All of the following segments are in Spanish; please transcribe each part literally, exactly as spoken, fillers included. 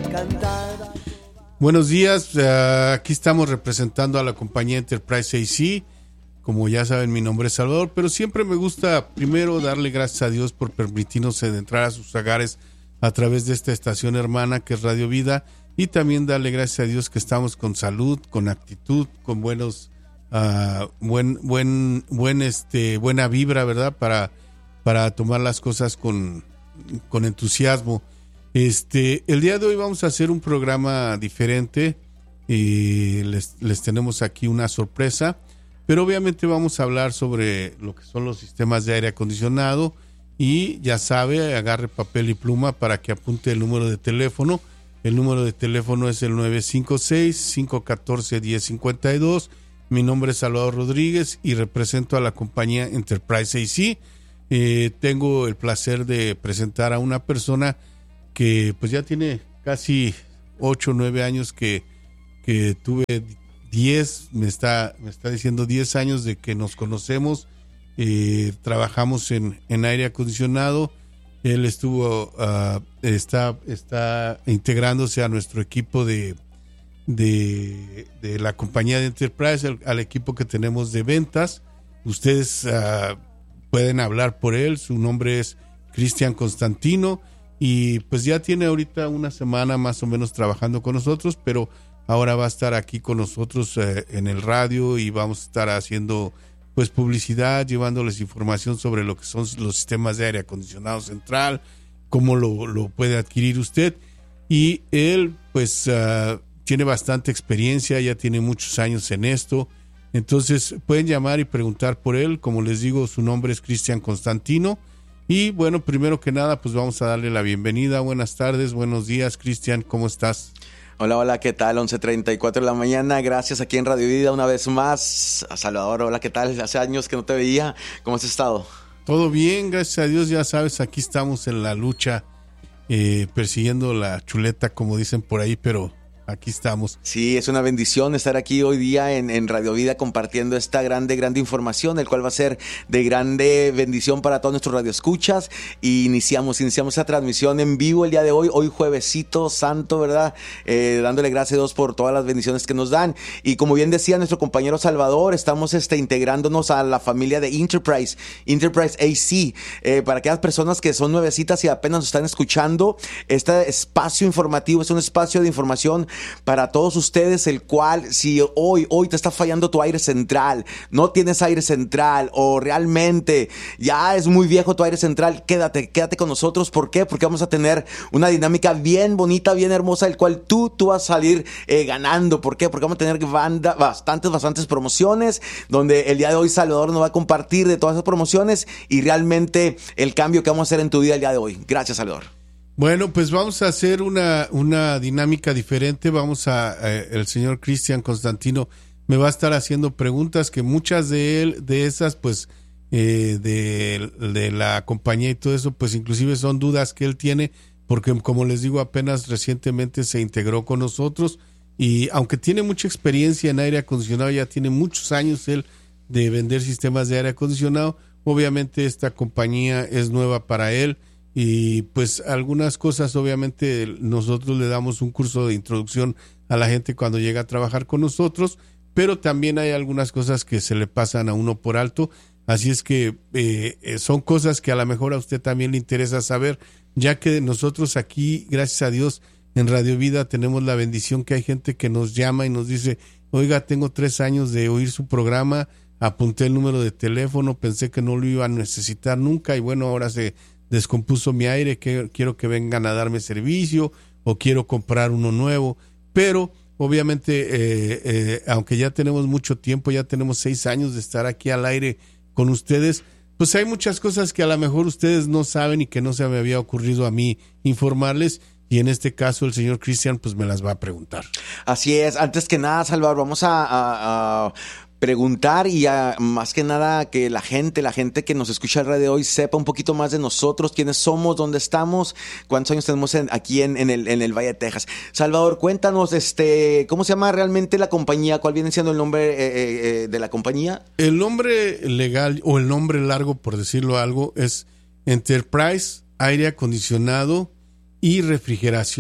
cantar. Buenos días, uh, aquí estamos representando a la compañía Enterprise A C. Como ya saben, mi nombre es Salvador, pero siempre me gusta primero darle gracias a Dios por permitirnos entrar a sus hogares a través de esta estación hermana que es Radio Vida, y también darle gracias a Dios que estamos con salud, con actitud, con buenos, uh, buen, buen, buen, este, buena vibra, ¿verdad? Para, para tomar las cosas con, con entusiasmo. Este, el día de hoy vamos a hacer un programa diferente y les, les tenemos aquí una sorpresa, pero obviamente vamos a hablar sobre lo que son los sistemas de aire acondicionado, y ya sabe, agarre papel y pluma para que apunte el número de teléfono. El número de teléfono es el nueve cinco seis, cinco uno cuatro, uno cero cinco dos. Mi nombre es Salvador Rodríguez y represento a la compañía Enterprise A C. Eh, tengo el placer de presentar a una persona que pues ya tiene casi ocho o nueve años que, que tuve diez, me está, me está diciendo diez años de que nos conocemos. Eh, trabajamos en, en aire acondicionado. Él estuvo, uh, está, está integrándose a nuestro equipo de, de, de la compañía de Enterprise, al, al equipo que tenemos de ventas. Ustedes uh, pueden hablar por él. Su nombre es Cristian Constantino. Y pues ya tiene ahorita una semana más o menos trabajando con nosotros, pero ahora va a estar aquí con nosotros eh, en el radio, y vamos a estar haciendo pues publicidad, llevándoles información sobre lo que son los sistemas de aire acondicionado central, cómo lo, lo puede adquirir usted. Y él pues uh, tiene bastante experiencia, ya tiene muchos años en esto. Entonces pueden llamar y preguntar por él. Como les digo, su nombre es Cristian Constantino. Y bueno, primero que nada, pues vamos a darle la bienvenida. Buenas tardes, buenos días, Cristian, ¿cómo estás? Hola, hola, ¿qué tal? once treinta y cuatro de la mañana, gracias aquí en Radio Vida una vez más. Salvador, hola, ¿qué tal? Hace años que no te veía, ¿cómo has estado? Todo bien, gracias a Dios, ya sabes, aquí estamos en la lucha, eh, persiguiendo la chuleta, como dicen por ahí, pero aquí estamos. Sí, es una bendición estar aquí hoy día en, en Radio Vida compartiendo esta grande, grande información, el cual va a ser de grande bendición para todos nuestros radioescuchas. Y iniciamos, iniciamos esta transmisión en vivo el día de hoy, hoy juevesito santo, ¿verdad? Eh, dándole gracias a Dios por todas las bendiciones que nos dan. Y como bien decía nuestro compañero Salvador, estamos este, integrándonos a la familia de Enterprise, Enterprise A C. Eh, para aquellas personas que son nuevecitas y apenas nos están escuchando, este espacio informativo es un espacio de información para todos ustedes, el cual si hoy, hoy te está fallando tu aire central, no tienes aire central, o realmente ya es muy viejo tu aire central, quédate, quédate con nosotros. ¿Por qué? Porque vamos a tener una dinámica bien bonita, bien hermosa, el cual tú, tú vas a salir eh, ganando. ¿Por qué? Porque vamos a tener banda, bastantes, bastantes promociones, donde el día de hoy Salvador nos va a compartir de todas esas promociones y realmente el cambio que vamos a hacer en tu vida el día de hoy. Gracias, Salvador. Bueno, pues vamos a hacer una, una dinámica diferente. Vamos a, eh, el señor Cristian Constantino me va a estar haciendo preguntas que muchas de él, de esas, pues, eh, de, de la compañía y todo eso, pues inclusive son dudas que él tiene, porque como les digo, apenas recientemente se integró con nosotros, y aunque tiene mucha experiencia en aire acondicionado, ya tiene muchos años él de vender sistemas de aire acondicionado, obviamente esta compañía es nueva para él. Y pues algunas cosas, obviamente nosotros le damos un curso de introducción a la gente cuando llega a trabajar con nosotros, pero también hay algunas cosas que se le pasan a uno por alto, así es que eh, son cosas que a lo mejor a usted también le interesa saber, ya que nosotros aquí, gracias a Dios, en Radio Vida tenemos la bendición que hay gente que nos llama y nos dice, oiga, tengo tres años de oír su programa, apunté el número de teléfono, pensé que no lo iba a necesitar nunca, y bueno, ahora se descompuso mi aire, que quiero que vengan a darme servicio, o quiero comprar uno nuevo. Pero obviamente eh, eh, aunque ya tenemos mucho tiempo, ya tenemos seis años de estar aquí al aire con ustedes, pues hay muchas cosas que a lo mejor ustedes no saben y que no se me había ocurrido a mí informarles, y en este caso el señor Cristian pues me las va a preguntar. Así es. Antes que nada, Salvador, vamos a, a, a preguntar y a, más que nada que la gente, la gente que nos escucha el radio de hoy sepa un poquito más de nosotros, quiénes somos, dónde estamos, cuántos años tenemos en, aquí en, en, el, en el Valle de Texas. Salvador, cuéntanos, este, ¿cómo se llama realmente la compañía? ¿Cuál viene siendo el nombre eh, eh, de la compañía? El nombre legal o el nombre largo, por decirlo algo, es Enterprise Aire Acondicionado y Refrigeración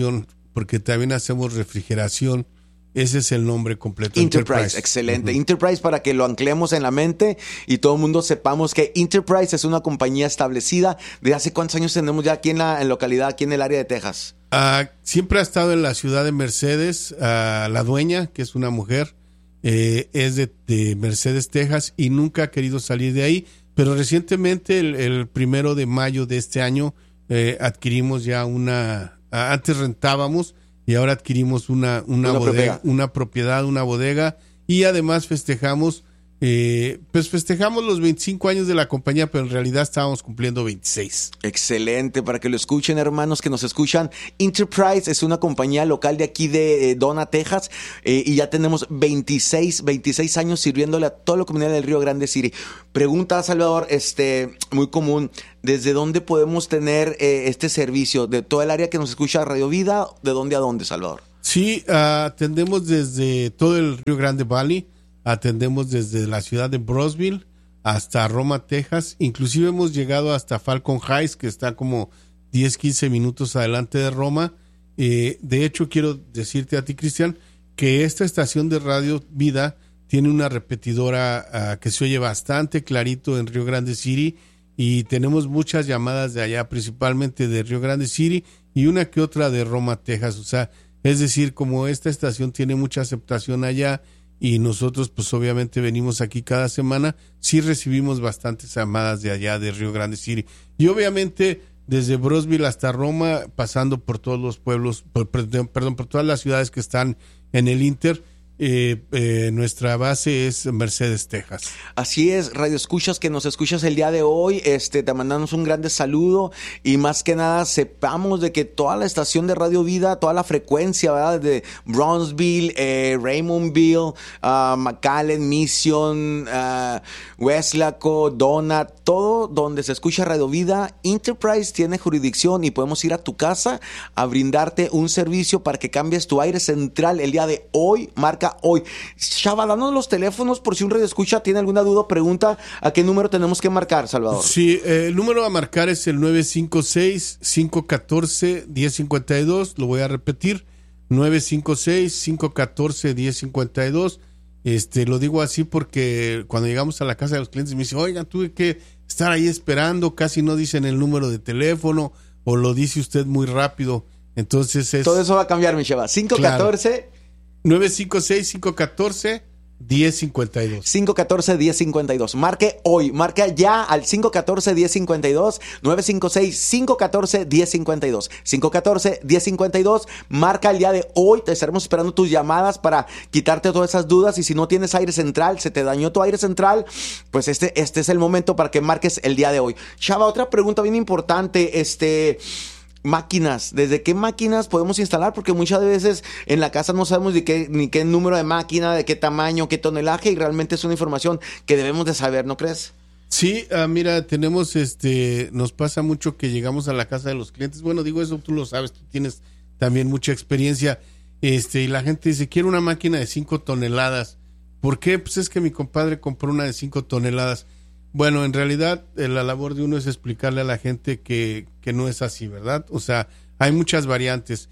porque también hacemos refrigeración. Ese es el nombre completo. Enterprise, Enterprise. excelente. Uh-huh. Enterprise, para que lo anclemos en la mente y todo el mundo sepamos que Enterprise es una compañía establecida. ¿De hace cuántos años tenemos ya aquí en la en localidad, aquí en el área de Texas? Uh, siempre ha estado en la ciudad de Mercedes. Uh, la dueña, que es una mujer, eh, es de, de Mercedes, Texas, y nunca ha querido salir de ahí. Pero recientemente, el, el primero de mayo de este año, eh, adquirimos ya una... Uh, antes rentábamos, y ahora adquirimos una, una, una bodega, propiedad. una propiedad, una bodega, y además festejamos, eh, pues festejamos los veinticinco años de la compañía, pero en realidad estábamos cumpliendo veintiséis. Excelente, para que lo escuchen, hermanos que nos escuchan. Enterprise es una compañía local de aquí de eh, Donna, Texas, eh, y ya tenemos veintiséis, veintiséis años sirviéndole a toda la comunidad del Río Grande City. Pregunta, Salvador, este, muy común. ¿Desde dónde podemos tener eh, este servicio? ¿De toda el área que nos escucha Radio Vida? ¿De dónde a dónde, Salvador? Sí, uh, atendemos desde todo el Río Grande Valley, atendemos desde la ciudad de Brownsville hasta Roma, Texas. Inclusive hemos llegado hasta Falcon Heights, que está como diez, quince minutos adelante de Roma. Eh, de hecho, quiero decirte a ti, Cristian, que esta estación de Radio Vida tiene una repetidora uh, que se oye bastante clarito en Río Grande City, y tenemos muchas llamadas de allá, principalmente de Río Grande City y una que otra de Roma, Texas. O sea, es decir, como esta estación tiene mucha aceptación allá y nosotros pues obviamente venimos aquí cada semana, sí recibimos bastantes llamadas de allá de Río Grande City. Y obviamente desde Brownsville hasta Roma, pasando por todos los pueblos, por, perdón, por todas las ciudades que están en el Inter. Eh, eh, nuestra base es Mercedes, Texas. Así es, Radio Escuchas, que nos escuchas el día de hoy, este, te mandamos un grande saludo, y más que nada sepamos de que toda la estación de Radio Vida, toda la frecuencia, ¿verdad? De Brownsville, eh, Raymondville, uh, McAllen, Mission, uh, Westlaco, Donna, todo donde se escucha Radio Vida, Enterprise tiene jurisdicción y podemos ir a tu casa a brindarte un servicio para que cambies tu aire central el día de hoy. Marca hoy. Chava, danos los teléfonos por si un radio escucha tiene alguna duda o pregunta. ¿A qué número tenemos que marcar, Salvador? Sí, eh, el número a marcar es el nueve cinco seis, cinco uno cuatro, uno cero cinco dos. Lo voy a repetir: nueve cinco seis, cinco uno cuatro, uno cero cinco dos. Este, lo digo así porque cuando llegamos a la casa de los clientes me dicen, oigan, tuve que estar ahí esperando, casi no dicen el número de teléfono o lo dice usted muy rápido. Entonces es... Todo eso va a cambiar, mi Chava. cinco uno cuatro... Claro. nueve cinco seis, cinco uno cuatro, uno cero cinco dos. cinco uno cuatro, uno cero cinco dos. Marque hoy, marque ya al cinco uno cuatro, uno cero cinco dos, nueve cinco seis, cinco uno cuatro, uno cero cinco dos. cinco uno cuatro, uno cero cinco dos. Marca el día de hoy, te estaremos esperando tus llamadas para quitarte todas esas dudas. Y si no tienes aire central, se te dañó tu aire central, pues este, este es el momento para que marques el día de hoy. Chava, otra pregunta bien importante, este... máquinas, ¿desde qué máquinas podemos instalar? Porque muchas veces en la casa no sabemos de qué, ni qué número de máquina, de qué tamaño, qué tonelaje, y realmente es una información que debemos de saber, ¿no crees? Sí, uh, mira, tenemos, este, nos pasa mucho que llegamos a la casa de los clientes, bueno, digo eso, tú lo sabes, tú tienes también mucha experiencia, este, y la gente dice, quiero una máquina de cinco toneladas, ¿por qué? Pues es que mi compadre compró una de cinco toneladas. Bueno, en realidad eh, la labor de uno es explicarle a la gente que, que no es así, ¿verdad? O sea, hay muchas variantes.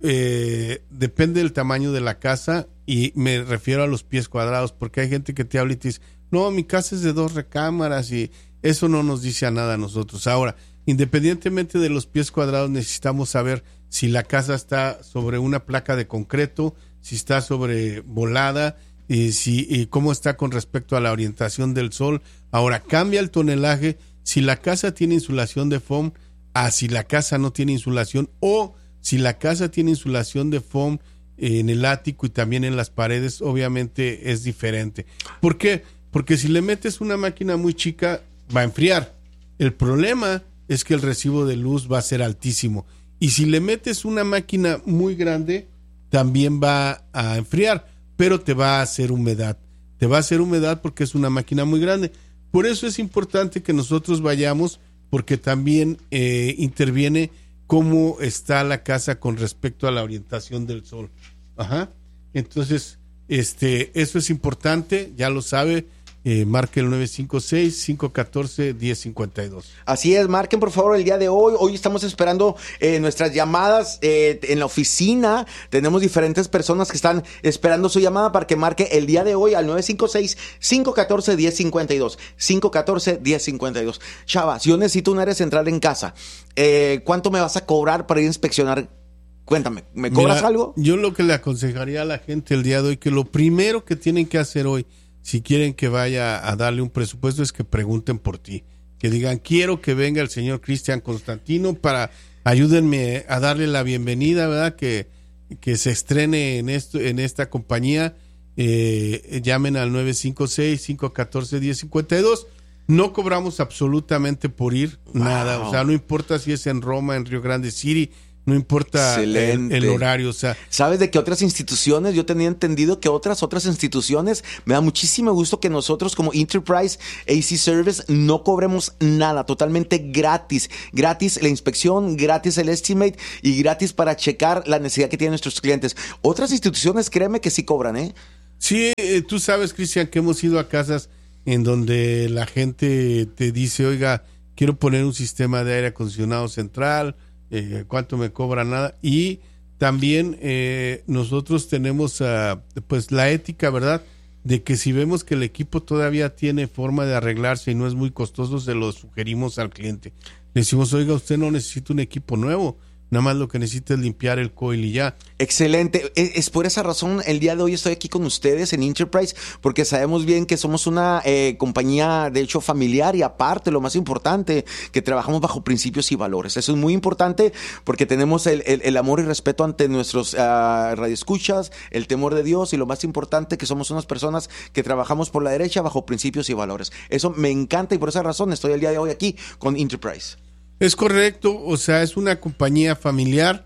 Eh, depende del tamaño de la casa, y me refiero a los pies cuadrados, porque hay gente que te habla y te dice, no, mi casa es de dos recámaras, y eso no nos dice a nada a nosotros. Ahora, independientemente de los pies cuadrados, necesitamos saber si la casa está sobre una placa de concreto, si está sobre volada, y si y cómo está con respecto a la orientación del sol. Ahora, cambia el tonelaje si la casa tiene insulación de foam a si la casa no tiene insulación, o si la casa tiene insulación de foam en el ático y también en las paredes, obviamente es diferente. ¿Por qué? Porque si le metes una máquina muy chica, va a enfriar. El problema es que el recibo de luz va a ser altísimo. Y si le metes una máquina muy grande, también va a enfriar, pero te va a hacer humedad. Te va a hacer humedad porque es una máquina muy grande. Por eso es importante que nosotros vayamos, porque también eh, interviene cómo está la casa con respecto a la orientación del sol. Ajá. Entonces, este, eso es importante, ya lo sabe. eh, marque el nueve cinco seis, cinco uno cuatro, uno cero cinco dos. Así es, marquen por favor el día de hoy. Hoy estamos esperando eh, nuestras llamadas eh, en la oficina. Tenemos diferentes personas que están esperando su llamada para que marque el día de hoy al nueve cinco seis, cinco uno cuatro, uno cero cinco dos. cinco uno cuatro, uno cero cinco dos. Chava, si yo necesito un área central en casa, eh, ¿cuánto me vas a cobrar para ir a inspeccionar? Cuéntame, ¿me cobras Mira, algo? Yo lo que le aconsejaría a la gente el día de hoy, que lo primero que tienen que hacer hoy, si quieren que vaya a darle un presupuesto, es que pregunten por ti. Que digan, quiero que venga el señor Cristian Constantino para ayúdenme a darle la bienvenida, ¿verdad? Que, que se estrene en esto, en esta compañía. Eh, llamen al nueve cinco seis, cinco uno cuatro, uno cero cinco dos. No cobramos absolutamente por ir, wow. nada. O sea, no importa si es en Roma, en Rio Grande City, no importa el, el horario, o sea. ¿Sabes de qué otras instituciones? Yo tenía entendido que otras otras instituciones, me da muchísimo gusto que nosotros como Enterprise A C Service no cobremos nada, totalmente gratis. Gratis la inspección, gratis el estimate y gratis para checar la necesidad que tienen nuestros clientes. Otras instituciones, créeme que sí cobran, ¿eh? Sí, eh, tú sabes, Cristian, que hemos ido a casas en donde la gente te dice, oiga, quiero poner un sistema de aire acondicionado central, Eh, cuánto me cobra, nada. Y también eh, nosotros tenemos uh, pues la ética, ¿verdad? De que si vemos que el equipo todavía tiene forma de arreglarse y no es muy costoso, se lo sugerimos al cliente. Le decimos, oiga, usted no necesita un equipo nuevo, nada más lo que necesita es limpiar el coil y ya. Excelente. Es, es por esa razón el día de hoy estoy aquí con ustedes en Enterprise, porque sabemos bien que somos una eh, compañía de hecho familiar y aparte, lo más importante, que trabajamos bajo principios y valores. Eso es muy importante porque tenemos el, el, el amor y respeto ante nuestros uh, radioescuchas, el temor de Dios y lo más importante, que somos unas personas que trabajamos por la derecha bajo principios y valores. Eso me encanta y por esa razón estoy el día de hoy aquí con Enterprise. Es correcto, o sea, es una compañía familiar,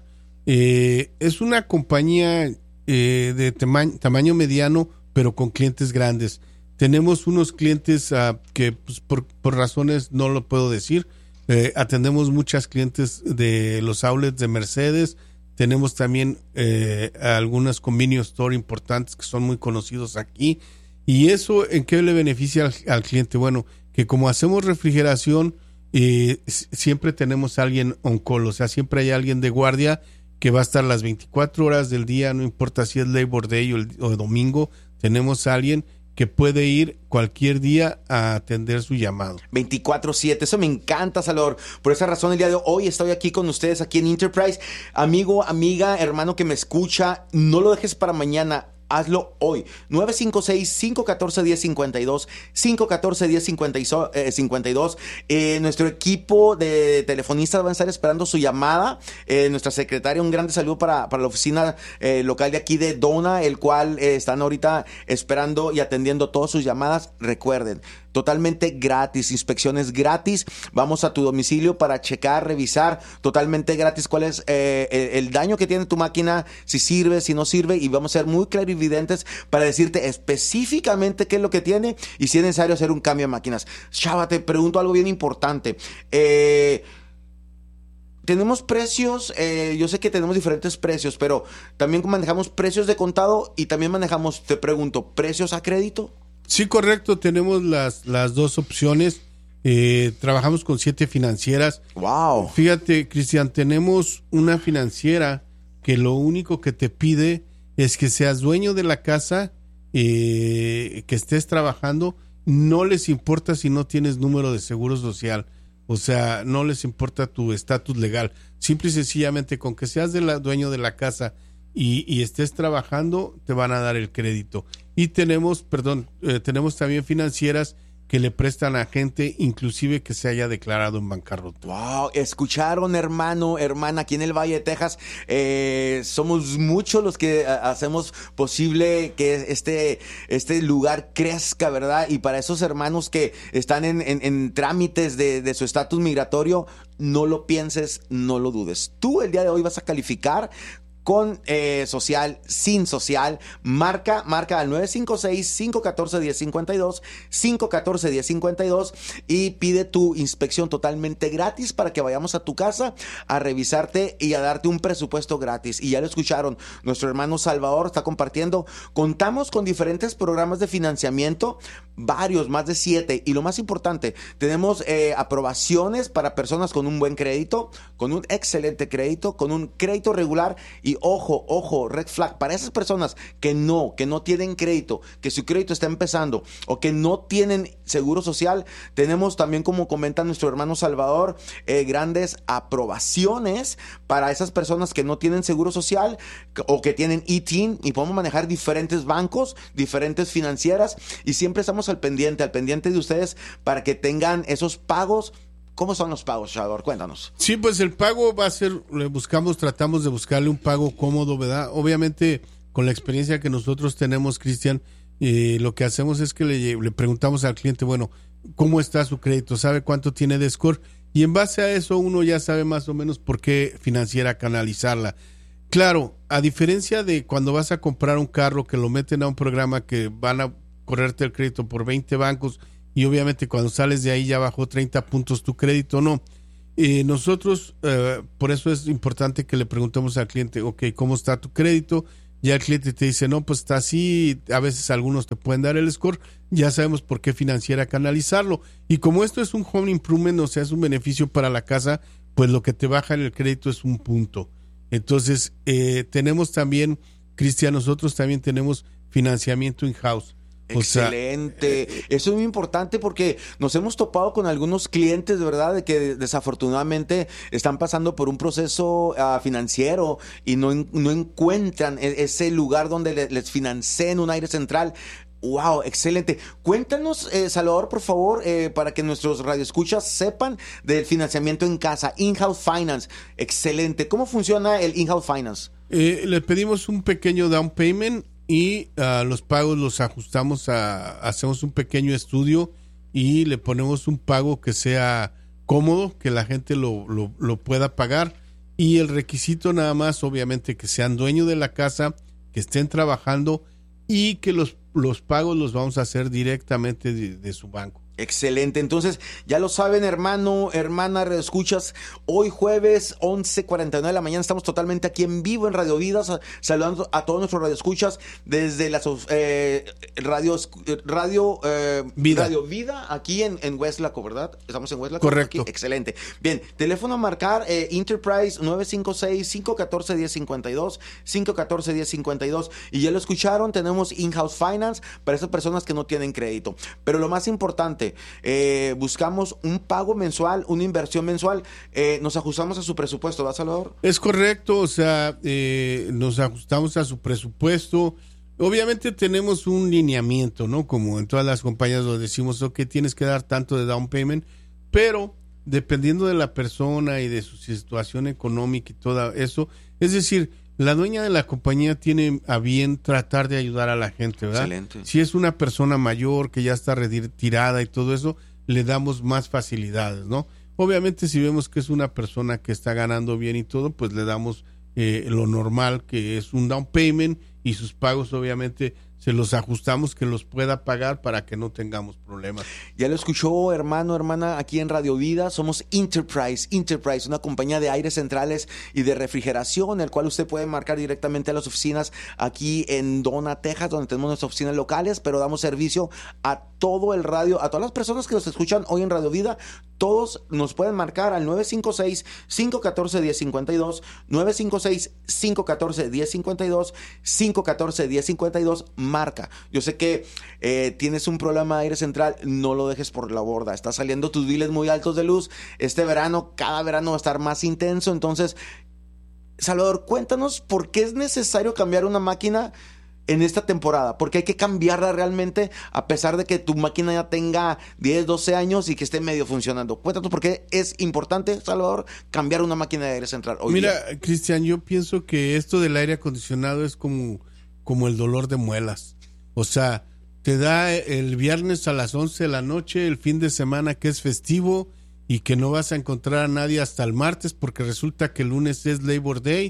eh, es una compañía eh, de tema- tamaño mediano, pero con clientes grandes. Tenemos unos clientes uh, que pues, por, por razones no lo puedo decir, eh, atendemos muchas clientes de los outlets de Mercedes, tenemos también eh, algunas convenience store importantes que son muy conocidos aquí. ¿Y eso en qué le beneficia al, al cliente? Bueno, que como hacemos refrigeración, Eh, siempre tenemos a alguien on call, o sea, siempre hay alguien de guardia que va a estar las veinticuatro horas del día, no importa si es Labor Day o, el, o domingo, tenemos a alguien que puede ir cualquier día a atender su llamado. veinticuatro siete, eso me encanta, Salvador. Por esa razón el día de hoy estoy aquí con ustedes, aquí en Enterprise. Amigo, amiga, hermano que me escucha, no lo dejes para mañana. Hazlo hoy. nueve cinco seis, cinco uno cuatro, uno cero cinco dos, cinco uno cuatro, uno cero cinco dos. Eh, nuestro equipo de telefonistas va a estar esperando su llamada. Eh, nuestra secretaria, un grande saludo para, para la oficina eh, local de aquí de Dona, el cual eh, están ahorita esperando y atendiendo todas sus llamadas. Recuerden, totalmente gratis, inspecciones gratis. Vamos a tu domicilio para checar, revisar totalmente gratis cuál es eh, el, el daño que tiene tu máquina, si sirve, si no sirve, y vamos a ser muy clarividentes para decirte específicamente qué es lo que tiene y si es necesario hacer un cambio de máquinas. Chava, te pregunto algo bien importante. Eh... Tenemos precios, eh, yo sé que tenemos diferentes precios, pero también manejamos precios de contado y también manejamos, te pregunto, precios a crédito. Sí, correcto, tenemos las, las dos opciones. Eh, trabajamos con siete financieras. Wow. Fíjate, Cristian, tenemos una financiera que lo único que te pide es que seas dueño de la casa, eh, que estés trabajando, no les importa si no tienes número de seguro social. O sea, no les importa tu estatus legal. Simple y sencillamente con que seas de la, dueño de la casa y, y estés trabajando, te van a dar el crédito. Y tenemos, perdón, eh, tenemos también financieras que le prestan a gente inclusive que se haya declarado en bancarrota. Wow, escucharon, hermano, hermana, aquí en el Valle de Texas, eh, somos muchos los que a, hacemos posible que este, este lugar crezca, ¿verdad? Y para esos hermanos que están en, en, en trámites de, de su estatus migratorio, no lo pienses, no lo dudes. Tú el día de hoy vas a calificar con eh, social, sin social. Marca, marca al nueve cinco seis, cinco uno cuatro, uno cero cinco dos, cinco uno cuatro, uno cero cinco dos y pide tu inspección totalmente gratis para que vayamos a tu casa a revisarte y a darte un presupuesto gratis. Y ya lo escucharon, nuestro hermano Salvador está compartiendo. Contamos con diferentes programas de financiamiento, varios, más de siete. Y lo más importante, tenemos eh, aprobaciones para personas con un buen crédito, con un excelente crédito, con un crédito regular. Y ojo, ojo, red flag, para esas personas que no, que no tienen crédito, que su crédito está empezando o que no tienen seguro social, tenemos también, como comenta nuestro hermano Salvador, eh, grandes aprobaciones para esas personas que no tienen seguro social o que tienen E T I N, y podemos manejar diferentes bancos, diferentes financieras, y siempre estamos al pendiente, al pendiente de ustedes para que tengan esos pagos. ¿Cómo son los pagos, Salvador? Cuéntanos. Sí, pues el pago va a ser, le buscamos, tratamos de buscarle un pago cómodo, ¿verdad? Obviamente, con la experiencia que nosotros tenemos, Cristian, eh, lo que hacemos es que le, le preguntamos al cliente, bueno, ¿cómo está su crédito? ¿Sabe cuánto tiene de score? Y en base a eso uno ya sabe más o menos por qué financiera canalizarla. Claro, a diferencia de cuando vas a comprar un carro que lo meten a un programa que van a correrte el crédito por veinte bancos, y obviamente cuando sales de ahí ya bajó treinta puntos tu crédito, no. Eh, nosotros, eh, por eso es importante que le preguntemos al cliente, ok, ¿cómo está tu crédito? Ya el cliente te dice, no, pues está así, a veces algunos te pueden dar el score, ya sabemos por qué financiera canalizarlo. Y como esto es un home improvement, o sea, es un beneficio para la casa, pues lo que te baja en el crédito es un punto. Entonces, eh, tenemos también, Cristian, nosotros también tenemos financiamiento in-house. Excelente, o sea, eso es muy importante porque nos hemos topado con algunos clientes, de verdad, de que desafortunadamente están pasando por un proceso uh, financiero y no, no encuentran ese lugar donde les, les financien un aire central. Wow, excelente. Cuéntanos, eh, Salvador, por favor, eh, para que nuestros radioescuchas sepan del financiamiento en casa, in-house finance. Excelente. ¿Cómo funciona el in-house finance? Eh, le pedimos un pequeño down payment y uh, los pagos los ajustamos, a, hacemos un pequeño estudio y le ponemos un pago que sea cómodo, que la gente lo, lo, lo pueda pagar, y el requisito nada más, obviamente, que sean dueños de la casa, que estén trabajando y que los, los pagos los vamos a hacer directamente de, de su banco. Excelente, entonces ya lo saben, hermano, hermana, escuchas, hoy jueves once cuarenta y nueve de la mañana estamos totalmente aquí en vivo en Radio Vida, saludando a todos nuestros radioescuchas desde las eh, radios, radio, eh, Vida. Radio Vida aquí en, en Westlaco, ¿verdad? Estamos en Westlaco. Correcto. Aquí. Excelente. Bien, teléfono a marcar, eh, Enterprise nueve cinco seis, cinco uno cuatro, uno cero cinco dos, cinco uno cuatro, uno cero cinco dos, y ya lo escucharon, tenemos in-house finance para esas personas que no tienen crédito, pero lo más importante, Eh, buscamos un pago mensual, una inversión mensual, eh, nos ajustamos a su presupuesto, ¿verdad, Salvador? Es correcto, o sea, eh, nos ajustamos a su presupuesto. Obviamente tenemos un lineamiento, ¿no? Como en todas las compañías lo decimos, ok, tienes que dar tanto de down payment, pero dependiendo de la persona y de su situación económica y todo eso, es decir, la dueña de la compañía tiene a bien tratar de ayudar a la gente, ¿verdad? Excelente. Si es una persona mayor que ya está retirada y todo eso, le damos más facilidades, ¿no? Obviamente, si vemos que es una persona que está ganando bien y todo, pues le damos eh, lo normal, que es un down payment, y sus pagos obviamente se los ajustamos que los pueda pagar para que no tengamos problemas. Ya lo escuchó, hermano, hermana, aquí en Radio Vida. Somos Enterprise, Enterprise, una compañía de aires centrales y de refrigeración, el cual usted puede marcar directamente a las oficinas aquí en Donna, Texas, donde tenemos nuestras oficinas locales, pero damos servicio a todo el radio, a todas las personas que nos escuchan hoy en Radio Vida. Todos nos pueden marcar al nueve cinco seis, cinco uno cuatro, uno cero cinco dos, nueve cinco seis, cinco uno cuatro, uno cero cinco dos, cinco uno cuatro, uno cero cinco dos, marca. Yo sé que eh, tienes un problema de aire central, no lo dejes por la borda. Están saliendo tus biles muy altos de luz. Este verano, cada verano va a estar más intenso. Entonces, Salvador, cuéntanos por qué es necesario cambiar una máquina en esta temporada, porque hay que cambiarla realmente a pesar de que tu máquina ya tenga diez, doce años y que esté medio funcionando. Cuéntanos por qué es importante, Salvador, cambiar una máquina de aire central hoy Mira, día. Cristian, yo pienso que esto del aire acondicionado es como, como el dolor de muelas. O sea, te da el viernes a las once de la noche, el fin de semana que es festivo y que no vas a encontrar a nadie hasta el martes porque resulta que el lunes es Labor Day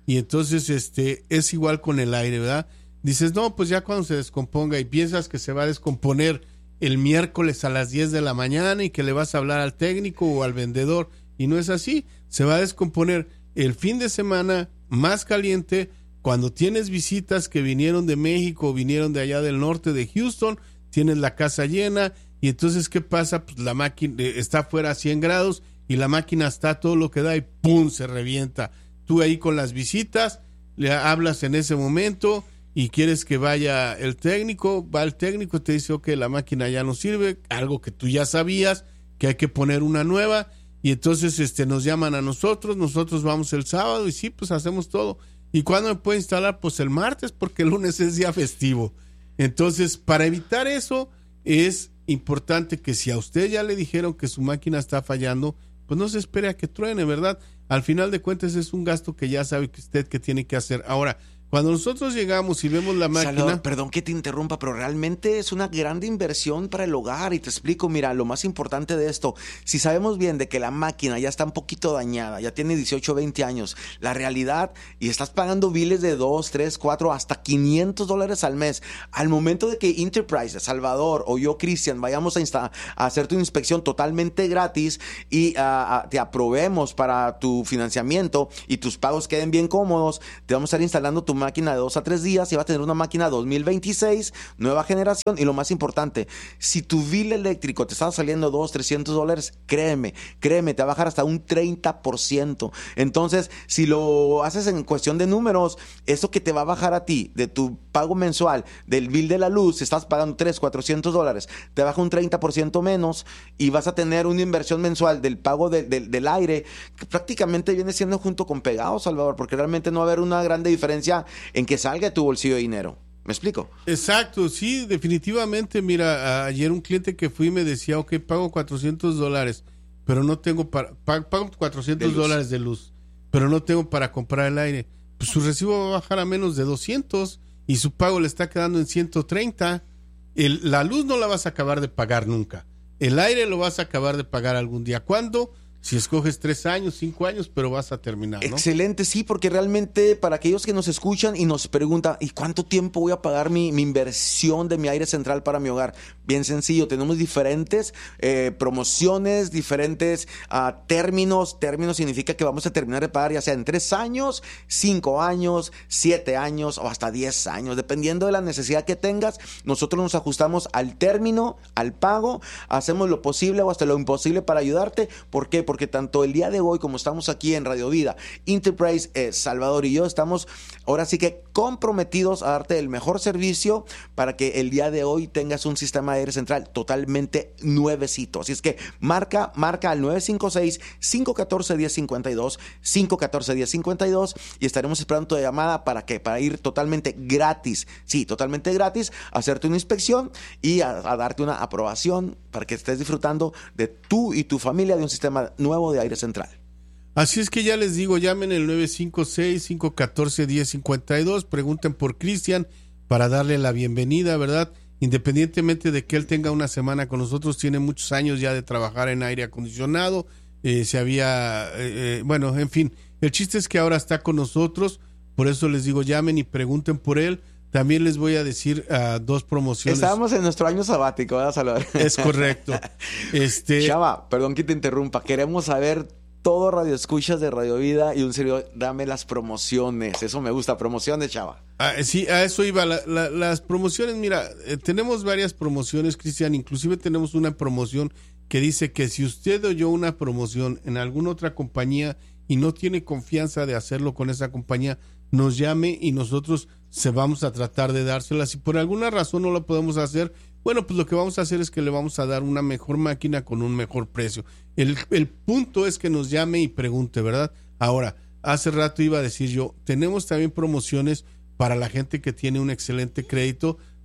y entonces este es igual con el aire, ¿verdad? Dices, no, pues ya cuando se descomponga y piensas que se va a descomponer el miércoles a las diez de la mañana y que le vas a hablar al técnico o al vendedor, y no es así, se va a descomponer el fin de semana más caliente, cuando tienes visitas que vinieron de México o vinieron de allá del norte de Houston, tienes la casa llena, y entonces ¿qué pasa? Pues la máquina está fuera a cien grados y la máquina está a todo lo que da y ¡pum! Se revienta. Tú ahí con las visitas, le hablas en ese momento y quieres que vaya el técnico, va el técnico y te dice, ok, la máquina ya no sirve, algo que tú ya sabías, que hay que poner una nueva, y entonces este nos llaman a nosotros, nosotros vamos el sábado y sí, pues hacemos todo. ¿Y cuándo me puede instalar? Pues el martes, porque el lunes es día festivo. Entonces, para evitar eso, es importante que si a usted ya le dijeron que su máquina está fallando, pues no se espere a que truene, ¿verdad? Al final de cuentas es un gasto que ya sabe que usted que tiene que hacer. Ahora, cuando nosotros llegamos y vemos la máquina... Salvador, perdón que te interrumpa, pero realmente es una gran inversión para el hogar. Y te explico, mira, lo más importante de esto, si sabemos bien de que la máquina ya está un poquito dañada, ya tiene dieciocho, veinte años, la realidad, y estás pagando biles de dos, tres, cuatro, hasta quinientos dólares al mes, al momento de que Enterprise, Salvador o yo, Cristian, vayamos a, insta- a hacer tu inspección totalmente gratis y uh, uh, te aprobemos para tu financiamiento y tus pagos queden bien cómodos, te vamos a estar instalando tu máquina de dos a tres días y va a tener una máquina dos mil veintiséis, nueva generación. Y lo más importante, si tu bill eléctrico te está saliendo dos, trescientos dólares, créeme, créeme, te va a bajar hasta un treinta por ciento. Entonces, si lo haces en cuestión de números, eso que te va a bajar a ti de tu pago mensual del bill de la luz, si estás pagando trescientos, cuatrocientos dólares, te baja un treinta por ciento menos y vas a tener una inversión mensual del pago de, de, del aire que prácticamente viene siendo junto con pegado, Salvador, porque realmente no va a haber una grande diferencia en que salga de tu bolsillo de dinero. ¿Me explico? Exacto, sí, definitivamente. Mira, ayer un cliente que fui me decía, ok, pago cuatrocientos dólares, pero no tengo para, pago cuatrocientos dólares de luz, pero no tengo para comprar el aire. Pues su recibo va a bajar a menos de doscientos y su pago le está quedando en ciento treinta. El, la luz no la vas a acabar de pagar nunca. El aire lo vas a acabar de pagar algún día. ¿Cuándo? Si escoges tres años, cinco años, pero vas a terminar, ¿no? Excelente, sí, porque realmente para aquellos que nos escuchan y nos preguntan, ¿y cuánto tiempo voy a pagar mi, mi inversión de mi aire central para mi hogar? Bien sencillo, tenemos diferentes eh, promociones, diferentes uh, términos. Términos significa que vamos a terminar de pagar ya sea en tres años, cinco años, siete años o hasta diez años, dependiendo de la necesidad que tengas. Nosotros nos ajustamos al término, al pago, hacemos lo posible o hasta lo imposible para ayudarte. ¿Por qué? Porque tanto el día de hoy como estamos aquí en Radio Vida, Enterprise, eh, Salvador y yo estamos ahora sí que comprometidos a darte el mejor servicio para que el día de hoy tengas un sistema de aire central totalmente nuevecito. Así es que marca, marca al nueve cinco seis, cinco uno cuatro, uno cero cinco dos, cinco uno cuatro, uno cero cinco dos y estaremos esperando tu llamada para que para ir totalmente gratis, sí, totalmente gratis, a hacerte una inspección y a, a darte una aprobación para que estés disfrutando de tú y tu familia de un sistema nuevo de aire central. Así es que ya les digo, llamen el nueve cinco seis, cinco uno cuatro, uno cero cinco dos, pregunten por Cristian para darle la bienvenida, ¿verdad? Independientemente de que él tenga una semana con nosotros, tiene muchos años ya de trabajar en aire acondicionado, eh, se había, eh, eh, bueno, en fin, el chiste es que ahora está con nosotros, por eso les digo, llamen y pregunten por él. También les voy a decir uh, dos promociones. Estábamos en nuestro año sabático, ¿verdad, Salvador? Es correcto. Este... Chava, perdón que te interrumpa. Queremos saber todo Radio Escuchas de Radio Vida y un serio, dame las promociones. Eso me gusta, promociones, Chava. Ah, sí, a eso iba. La, la, las promociones, mira, eh, tenemos varias promociones, Cristian. Inclusive tenemos una promoción que dice que si usted oyó una promoción en alguna otra compañía y no tiene confianza de hacerlo con esa compañía, nos llame y nosotros se vamos a tratar de dársela. Si por alguna razón no lo podemos hacer, bueno, pues lo que vamos a hacer es que le vamos a dar una mejor máquina con un mejor precio. El, el punto es que nos llame y pregunte, ¿verdad? Ahora, hace rato iba a decir yo, tenemos también promociones para la gente que tiene un excelente crédito,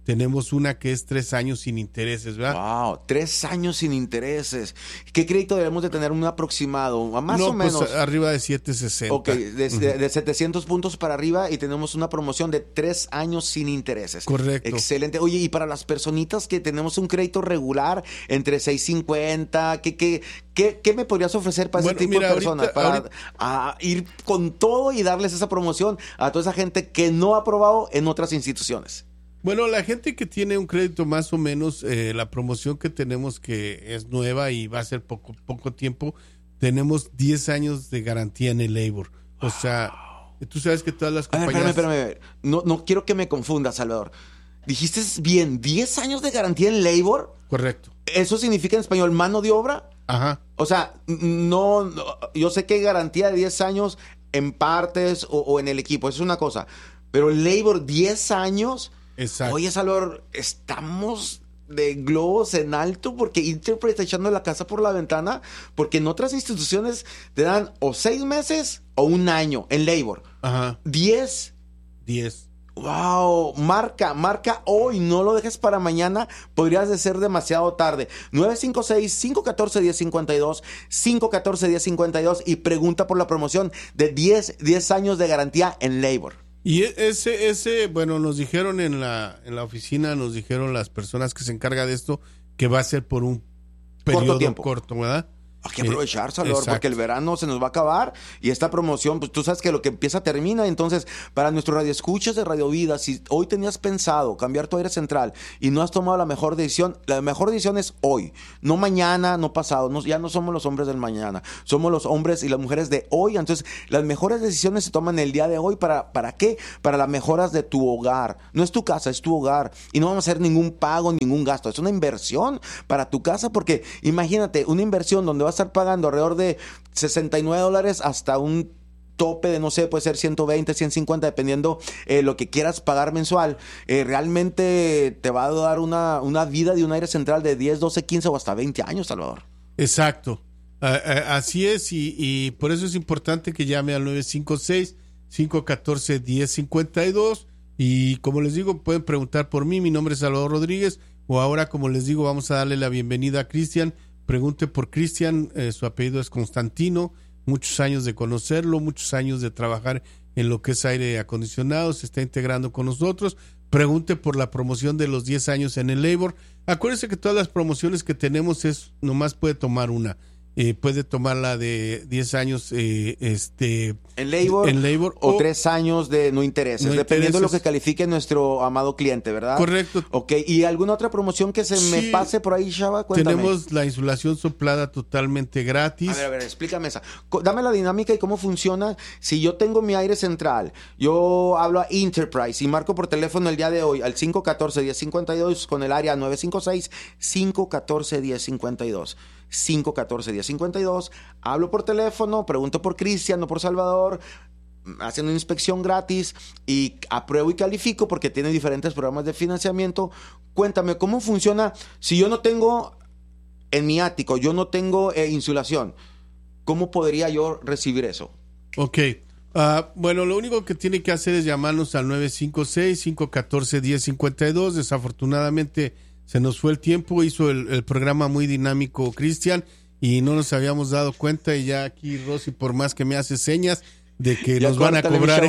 tenemos una que es tres años sin intereses, ¿verdad? Wow, tres años sin intereses. ¿Qué crédito debemos de tener un aproximado? Más no, o menos. Pues arriba de setecientos sesenta. Ok, de, uh-huh. de, de setecientos puntos para arriba y tenemos una promoción de tres años sin intereses. Correcto. Excelente. Oye, y para las personitas que tenemos un crédito regular entre seiscientos cincuenta, ¿qué, qué, qué, qué me podrías ofrecer para bueno, ese tipo mira, de personas? Ahorita, para ahorita... A ir con todo y darles esa promoción a toda esa gente que no ha aprobado en otras instituciones. Bueno, la gente que tiene un crédito más o menos, eh, la promoción que tenemos que es nueva y va a ser poco poco tiempo, tenemos diez años de garantía en el labor. O sea, tú sabes que todas las compañías... Ver, espérame, espérame. No, no quiero que me confundas, Salvador. Dijiste bien, ¿diez años de garantía en labor? Correcto. ¿Eso significa en español mano de obra? Ajá. O sea, no, no yo sé que hay garantía de diez años en partes o, o en el equipo, eso es una cosa. Pero el labor, diez años... Exacto. Oye, Salvador, estamos de globos en alto porque Enterprise está echando la casa por la ventana, porque en otras instituciones te dan o seis meses o un año en labor. Ajá. Diez. Diez. Wow, marca, marca hoy, no lo dejes para mañana, podrías de ser demasiado tarde. nueve cinco seis, cinco uno cuatro, uno cero cinco dos, cinco uno cuatro, uno cero cinco dos y pregunta por la promoción de diez, diez años de garantía en labor. Y ese, ese, bueno, nos dijeron en la, en la oficina, nos dijeron las personas que se encargan de esto, que va a ser por un periodo corto, tiempo. corto ¿verdad? Hay que aprovechar, Salvador, porque el verano se nos va a acabar y esta promoción, pues tú sabes que lo que empieza termina. Entonces, para nuestros radioescuchas de Radio Vida, si hoy tenías pensado cambiar tu aire central y no has tomado la mejor decisión, la mejor decisión es hoy, no mañana, no pasado. No, ya no somos los hombres del mañana, somos los hombres y las mujeres de hoy. Entonces, las mejores decisiones se toman el día de hoy. ¿Para, para qué? Para las mejoras de tu hogar. No es tu casa, es tu hogar. Y no vamos a hacer ningún pago, ningún gasto. Es una inversión para tu casa, porque imagínate, una inversión donde vas a estar pagando alrededor de sesenta y nueve dólares hasta un tope de, no sé, puede ser ciento veinte, ciento cincuenta, dependiendo eh, lo que quieras pagar mensual. Eh, realmente te va a dar una, una vida de un aire central de diez, doce, quince o hasta veinte años, Salvador. Exacto. Uh, uh, así es, y, y por eso es importante que llame al nueve cinco seis, cinco uno cuatro, uno cero cinco dos y como les digo, pueden preguntar por mí. Mi nombre es Salvador Rodríguez, o ahora, como les digo, vamos a darle la bienvenida a Cristian. Pregunte por Cristian, eh, su apellido es Constantino, muchos años de conocerlo, muchos años de trabajar en lo que es aire acondicionado, se está integrando con nosotros. Pregunte por la promoción de los diez años en el labor. Acuérdese que todas las promociones que tenemos es, nomás puede tomar una. Eh, puede tomar la de diez años eh, este en labor, en labor o, o tres años de no intereses, no dependiendo intereses. de lo que califique nuestro amado cliente, ¿verdad? Correcto. Ok, ¿y alguna otra promoción que se sí, me pase por ahí, Chava? Cuéntame. Tenemos la insulación soplada totalmente gratis. A ver, a ver, explícame esa. Dame la dinámica y cómo funciona. Si yo tengo mi aire central, yo hablo a Enterprise y marco por teléfono el día de hoy al cinco uno cuatro, uno cero cinco dos con el área nueve cinco seis, cinco uno cuatro, uno cero cinco dos. cinco uno cuatro, uno cero cinco dos, hablo por teléfono, pregunto por Cristian, no por Salvador, hacen una inspección gratis y apruebo y califico porque tiene diferentes programas de financiamiento. Cuéntame, ¿cómo funciona si yo no tengo en mi ático, yo no tengo eh, insulación? ¿Cómo podría yo recibir eso? Ok, uh, bueno, lo único que tiene que hacer es llamarnos al nueve cinco seis, cinco uno cuatro, uno cero cinco dos. Desafortunadamente se nos fue el tiempo, hizo el, el programa muy dinámico Cristian y no nos habíamos dado cuenta, y ya aquí Rosy, por más que me hace señas de que ya nos van a cobrar.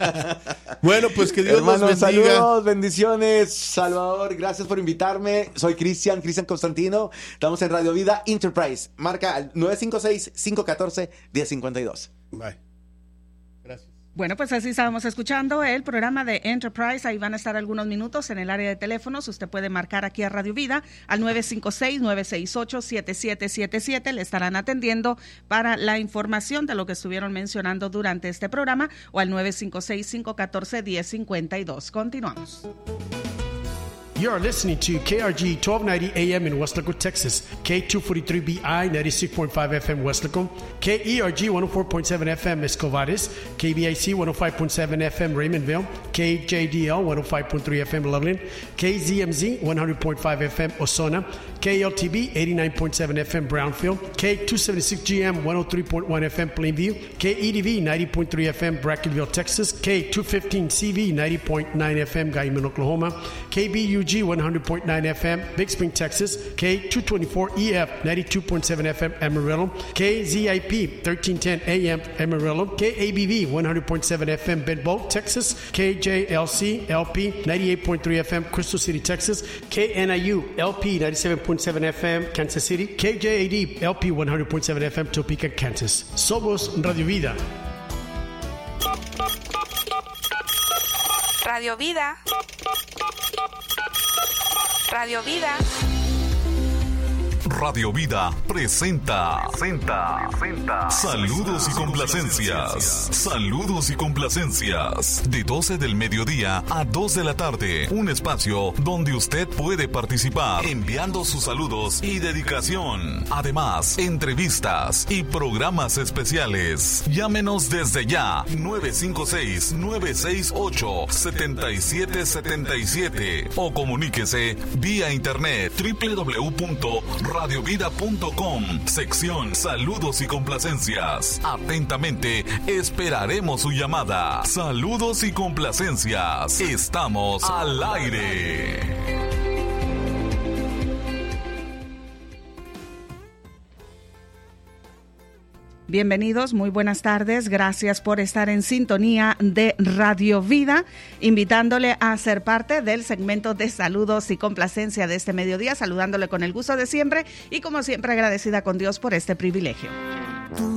Bueno, pues que Dios Hermanos, nos bendiga. Saludos, bendiciones, Salvador, gracias por invitarme. Soy Cristian, Cristian Constantino. Estamos en Radio Vida Enterprise. Marca al nueve cinco seis, cinco uno cuatro, uno cero cinco dos. Bye. Gracias. Bueno, pues así estábamos escuchando el programa de Enterprise. Ahí van a estar algunos minutos en el área de teléfonos. Usted puede marcar aquí a Radio Vida al nueve cinco seis, nueve seis ocho, siete siete siete siete. Le estarán atendiendo para la información de lo que estuvieron mencionando durante este programa, o al nueve cinco seis, cinco uno cuatro, uno cero cinco dos. Continuamos. You are listening to K R G twelve ninety A M in Westlaco, Texas, K two forty-three B I ninety-six point five F M Westlaco, K E R G one oh four point seven F M Escovadis, K B I C one oh five point seven F M Raymondville, K J D L one oh five point three F M Loveland, K Z M Z one hundred point five F M Osona, K L T B eighty-nine point seven F M Brownfield, K two seventy-six G M one oh three point one F M Plainview, K E D V ninety point three F M Brackenville, Texas, K two fifteen C V ninety point nine F M Guyman, Oklahoma, K B U G one hundred point nine F M Big Spring, Texas, K two twenty-four E F ninety-two point seven F M Amarillo, K Z I P thirteen ten A M Amarillo, K A B V one hundred point seven F M Bedbolt, Texas, K J L C L P ninety-eight point three F M Crystal City, Texas, K N I U L P ninety-seven point seven F M Kansas City, K J A D L P one hundred point seven F M Topeka, Kansas. Somos Radio Vida. Radio Vida. Radio Vida. Radio Vida presenta, presenta, presenta Saludos y complacencias. Saludos y complacencias. De doce del mediodía a dos de la tarde. Un espacio donde usted puede participar enviando sus saludos y dedicación. Además, entrevistas y programas especiales. Llámenos desde ya. nueve cinco seis, nueve seis ocho, siete siete siete siete o comuníquese vía internet doble u doble u doble u punto radio vida punto com, sección Saludos y complacencias. Atentamente esperaremos su llamada. Saludos y complacencias. Estamos al aire. Bienvenidos, muy buenas tardes, gracias por estar en sintonía de Radio Vida, invitándole a ser parte del segmento de saludos y complacencia de este mediodía, saludándole con el gusto de siempre y como siempre agradecida con Dios por este privilegio.